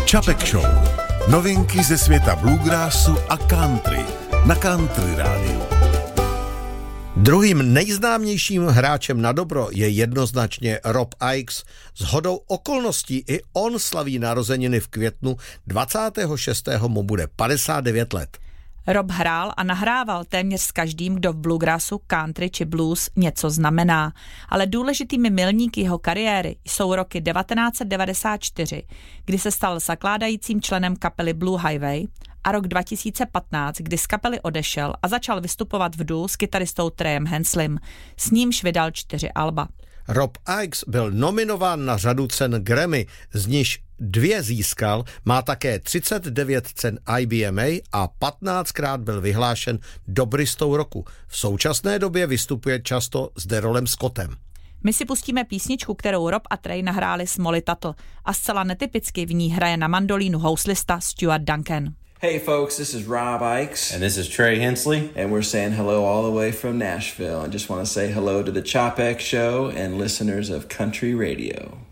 Čapek Show. Novinky ze světa bluegrassu a country na Country rádiu. Druhým nejznámějším hráčem na dobro je jednoznačně Rob Ickes. Shodou okolností i on slaví narozeniny v květnu, 26. mu bude 59 let. Rob hrál a nahrával téměř s každým, kdo v bluegrassu, country či blues něco znamená. Ale důležitými milníky jeho kariéry jsou roky 1994, kdy se stal zakládajícím členem kapely Blue Highway, a rok 2015, kdy z kapely odešel a začal vystupovat v duo s kytaristou Treyem Henslym. S nímž vydal 4 alba. Rob Ickes byl nominován na řadu cen Grammy, z nichž 2 získal, má také 39 cen IBMA a 15krát byl vyhlášen dobristou roku. V současné době vystupuje často s Darylem Scottem. My si pustíme písničku, kterou Rob a Trey nahráli s Molly Tuttle a zcela netypicky v ní hraje na mandolínu houslista Stuart Duncan. Hey folks, this is Rob Ickes. And this is Trey Hensley. And we're saying hello all the way from Nashville. And just want to say hello to the Chopek Show and listeners of Country Radio.